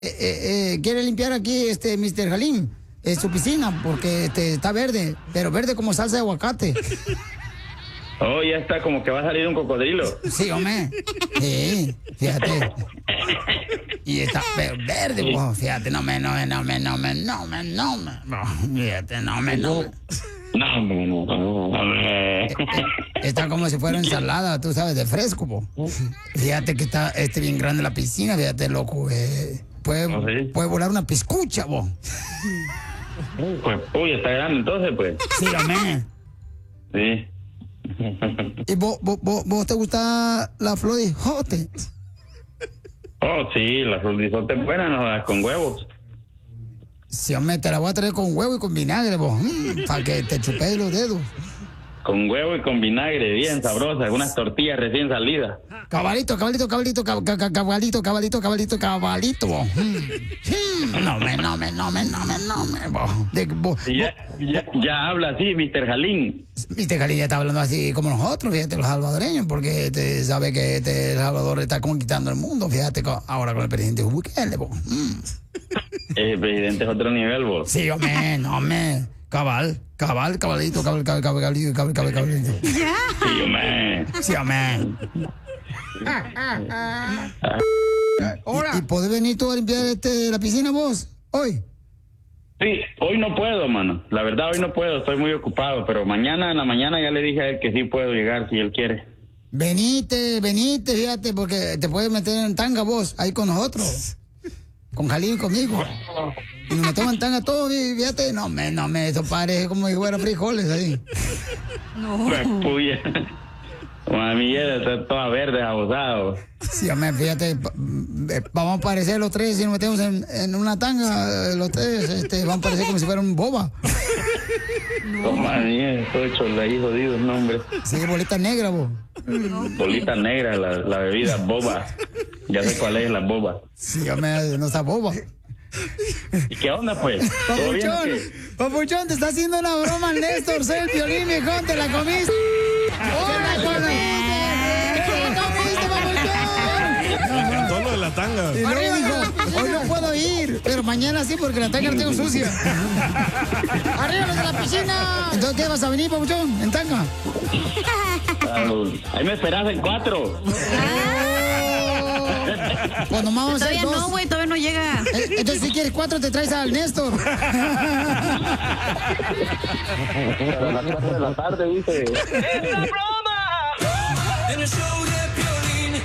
quiere limpiar aquí, Mr. Halim, su piscina, porque está verde, pero verde como salsa de aguacate. Oh, ya está, como que va a salir un cocodrilo. Sí, hombre. Sí, fíjate. Y está verde, pues, fíjate, no me. Fíjate, no me. Está como si fuera ensalada, tú sabes, de fresco, po. Fíjate que está bien grande la piscina, fíjate, loco. Puede volar una piscucha, po. Pues, uy, está grande entonces, pues. Sí, hombre. Sí. ¿Y vos te gusta la flor de jote? Oh, sí, la flor de jote es buena, ¿no? Con huevos. Sí, hombre, te la voy a traer con huevo y con vinagre, vos, para que te chupes los dedos. Con huevo y con vinagre, bien sabrosa, unas tortillas recién salidas. Cabalito. Vos. Ya habla así, Mr. Jalín. Mr. Jalín ya está hablando así como nosotros, fíjate, los salvadoreños, porque sabe que El Salvador está conquistando el mundo, fíjate, ahora con el presidente Bukele, vos. El presidente es otro nivel, vos. Sí, hombre, no, hombre. Cabalito. Sí, hombre. Sí, hombre. ¿Y podés venir tú a limpiar la piscina vos, hoy? Sí, hoy no puedo, mano. La verdad, hoy no puedo, estoy muy ocupado, pero mañana en la mañana ya le dije a él que sí puedo llegar si él quiere. Venite, fíjate, porque te puedes meter en tanga vos, ahí con nosotros. Con Jalín y conmigo. Y nos metemos en tanga todos, fíjate. No, eso parece como si fuera frijoles ahí. No. Pues puya. Mami, está toda verde, abusado. Sí, hombre, fíjate, vamos a parecer los tres, si nos metemos en una tanga, los tres, vamos a parecer como si fueran boba. No, mami, estoy chola ahí jodido, no, hombre. Sí, bolita negra, vos. Bolita negra, la bebida boba. Ya sé cuál es la boba. Sí, hombre, no está boba. ¿Y qué onda, pues? Papuchón, te está haciendo una broma Néstor, soy el Piolín, viejón, te la comiste. ¡Hola, Me encantó lo de la tanga. Y luego dijo, hoy no puedo ir, pero mañana sí porque la tanga la tengo sucia. ¡Arriba los de la piscina! Entonces, ¿qué vas a venir, Papuchón? ¿En tanga? Ahí me esperas en 4. Pues nomás vamos a hacer 2. Todavía no, güey, todavía no llega. Entonces, si quieres 4, te traes al Néstor. A las 4 de la tarde, dice. ¡Es una broma! En el show de Piolín.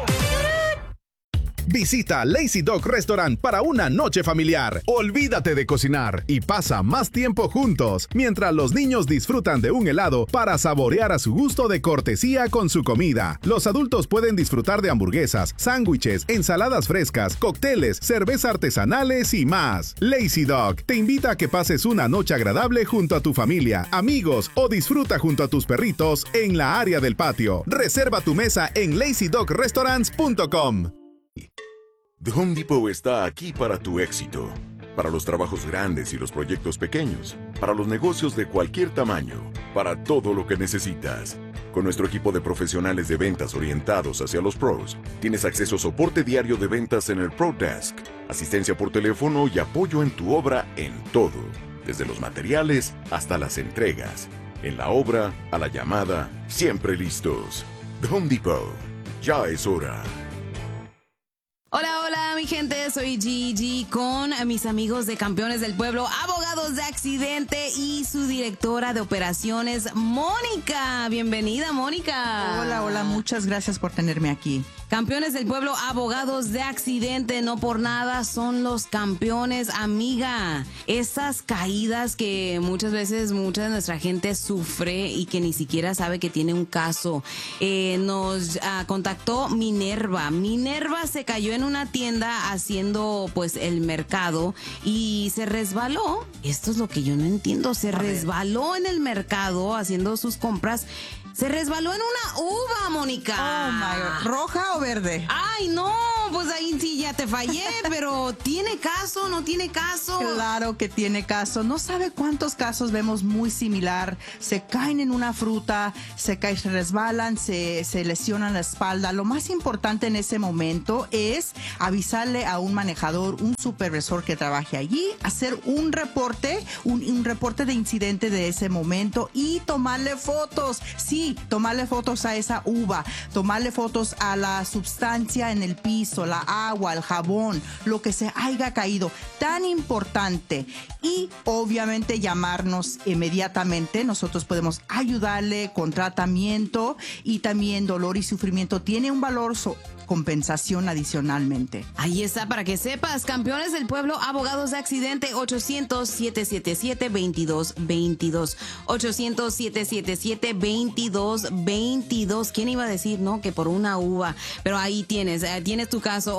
Visita Lazy Dog Restaurant para una noche familiar. Olvídate de cocinar y pasa más tiempo juntos, mientras los niños disfrutan de un helado para saborear a su gusto de cortesía con su comida. Los adultos pueden disfrutar de hamburguesas, sándwiches, ensaladas frescas, cócteles, cerveza artesanales y más. Lazy Dog te invita a que pases una noche agradable junto a tu familia, amigos o disfruta junto a tus perritos en la área del patio. Reserva tu mesa en lazydogrestaurants.com. The Home Depot está aquí para tu éxito, para los trabajos grandes y los proyectos pequeños, para los negocios de cualquier tamaño, para todo lo que necesitas. Con nuestro equipo de profesionales de ventas orientados hacia los pros, tienes acceso a soporte diario de ventas en el Pro Desk, asistencia por teléfono y apoyo en tu obra en todo, desde los materiales hasta las entregas. En la obra, a la llamada, siempre listos. The Home Depot. Ya es hora. Hola, mi gente, soy Gigi con mis amigos de Campeones del Pueblo, abogados de accidente y su directora de operaciones, Mónica. Bienvenida, Mónica. Hola, muchas gracias por tenerme aquí. Campeones del Pueblo, abogados de accidente, no por nada son los campeones, amiga. Esas caídas que muchas veces mucha de nuestra gente sufre y que ni siquiera sabe que tiene un caso. Nos contactó Minerva. Minerva se cayó en una tienda haciendo pues el mercado y se resbaló. Esto es lo que yo no entiendo. Se resbaló en el mercado haciendo sus compras. Se resbaló en una uva, Mónica. Oh, my God. ¿Roja o verde? ¡Ay, no! pues ahí sí ya te fallé, pero ¿tiene caso? ¿No tiene caso? Claro que tiene caso. No sabe cuántos casos vemos muy similar. Se caen en una fruta, se resbalan, se lesionan la espalda. Lo más importante en ese momento es avisarle a un manejador, un supervisor que trabaje allí, hacer un reporte, un reporte de incidente de ese momento y tomarle fotos. Sí, tomarle fotos a esa uva, tomarle fotos a la sustancia en el piso, la agua, el jabón, lo que se haya caído. Tan importante. Y obviamente llamarnos inmediatamente. Nosotros podemos ayudarle con tratamiento y también dolor y sufrimiento. Tiene un valor compensación adicionalmente. Ahí está, para que sepas. Campeones del Pueblo, abogados de accidente, 800-777-2222. 800-777-2222. ¿Quién iba a decir, no? Que por una uva. Pero ahí tienes tu caso.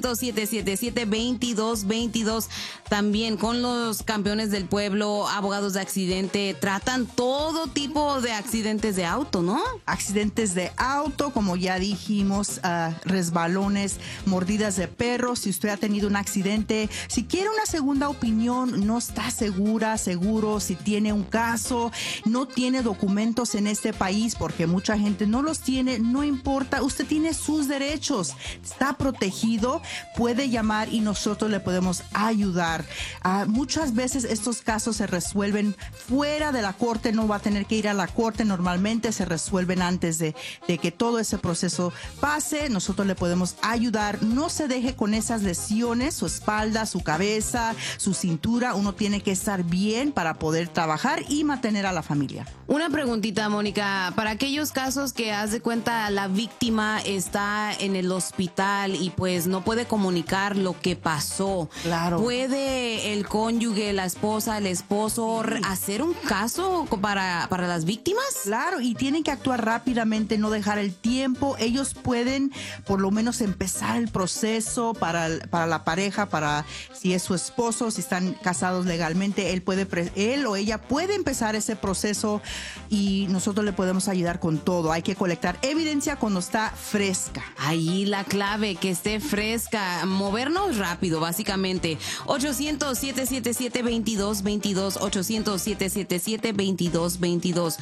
800-777-2222. También con los campeones del pueblo, abogados de accidente, tratan todo tipo de accidentes de auto, ¿no? Accidentes de auto, como ya dijimos, resbalones, mordidas de perros. Si usted ha tenido un accidente, si quiere una segunda opinión, no está seguro, si tiene un caso, no tiene documentos en este país, porque mucha gente no los tiene, no importa, usted tiene sus derechos, está protegido, puede llamar y nosotros le podemos ayudar. Muchas veces estos casos se resuelven fuera de la corte, no va a tener que ir a la corte, normalmente se resuelven antes de que todo ese proceso pase. Nosotros le podemos ayudar. No se deje con esas lesiones, su espalda, su cabeza, su cintura. Uno tiene que estar bien para poder trabajar y mantener a la familia. Una preguntita, Mónica, para aquellos casos que haz de cuenta la víctima está en el hospital y pues no puede comunicar lo que pasó. Claro. ¿Puede el cónyuge, la esposa, el esposo hacer un caso para las víctimas? Claro, y tienen que actuar rápidamente, no dejar el tiempo. Ellos pueden por lo menos empezar el proceso para la pareja, para si es su esposo, si están casados legalmente, él o ella puede empezar ese proceso y nosotros le podemos ayudar con todo. Hay que colectar evidencia cuando está fresca. Ahí la clave, que esté fresca, movernos rápido, básicamente. 800-777-2222, 800-777-2222,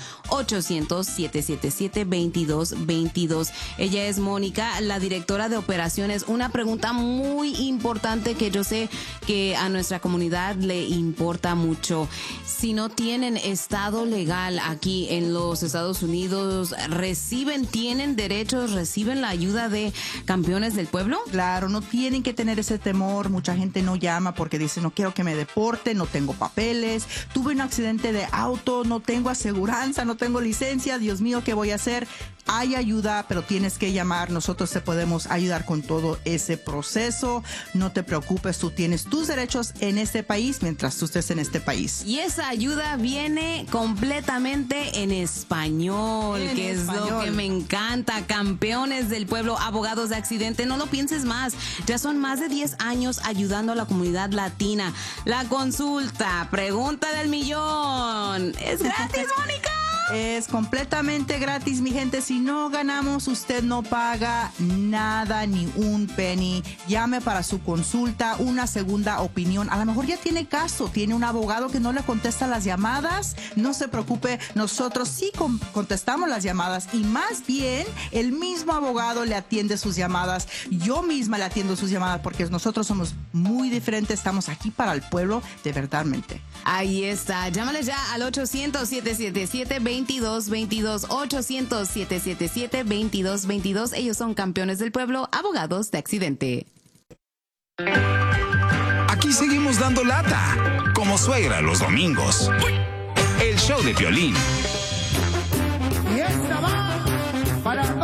800-777-2222. Ella es Mónica, la directora de operaciones. Una pregunta muy importante que yo sé que a nuestra comunidad le importa mucho. Si no tienen estado legal aquí en los Estados Unidos, tienen derechos, reciben la ayuda de campeones del pueblo? Claro, no tienen que tener ese temor. Mucha gente no llama porque dice, no quiero que me deporten, no tengo papeles, tuve un accidente de auto, no tengo aseguranza, no tengo licencia, Dios mío, ¿qué voy a hacer? Hay ayuda, pero tienes que llamar. Nosotros te podemos ayudar con todo ese proceso. No te preocupes, tú tienes tus derechos en este país mientras tú estés en este país. Y esa ayuda viene completamente en español, es lo que me encanta. Campeones del pueblo, abogados de accidente, no lo pienses más. Ya son más de 10 años ayudando a la comunidad latina. La consulta, pregunta del millón. ¿Es gratis, Mónica? Es completamente gratis, mi gente. Si no ganamos, usted no paga nada, ni un penny. Llame para su consulta, una segunda opinión. A lo mejor ya tiene caso, tiene un abogado que no le contesta las llamadas. No se preocupe, nosotros sí contestamos las llamadas y más bien el mismo abogado le atiende sus llamadas. Yo misma le atiendo sus llamadas porque nosotros somos muy diferentes. Estamos aquí para el pueblo, de verdadmente. Ahí está. Llámales ya al 800-777-2222, 800-777-2222. Ellos son campeones del pueblo, abogados de accidente. Aquí seguimos dando lata, como suegra los domingos. El show de Piolín. Y esta va para